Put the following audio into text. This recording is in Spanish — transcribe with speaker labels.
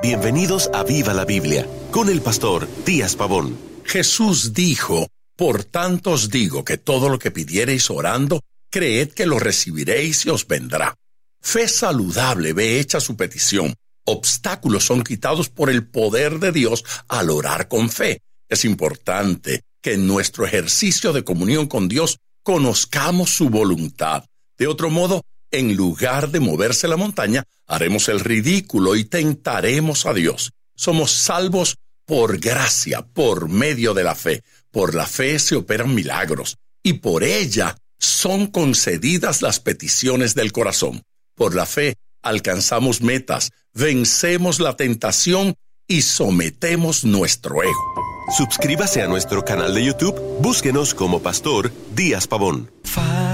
Speaker 1: Bienvenidos a Viva la Biblia, con el pastor Díaz Pavón.
Speaker 2: Jesús dijo: por tanto os digo que todo lo que pidiereis orando, creed que lo recibiréis y os vendrá. Fe saludable ve hecha su petición. Obstáculos son quitados por el poder de Dios al orar con fe. Es importante que en nuestro ejercicio de comunión con Dios conozcamos su voluntad. De otro modo, en lugar de moverse la montaña, haremos el ridículo y tentaremos a Dios. Somos salvos por gracia, por medio de la fe. Por la fe se operan milagros y por ella son concedidas las peticiones del corazón. Por la fe alcanzamos metas, vencemos la tentación y sometemos nuestro ego.
Speaker 1: Suscríbase a nuestro canal de YouTube, búsquenos como Pastor Díaz Pavón.